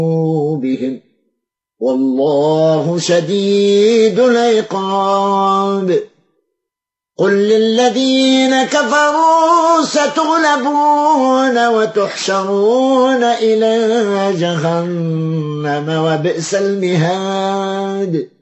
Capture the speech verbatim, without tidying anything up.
بهم والله شديد العقاب. قل للذين كفروا ستغلبون وتحشرون إلى جهنم وبئس المهاد.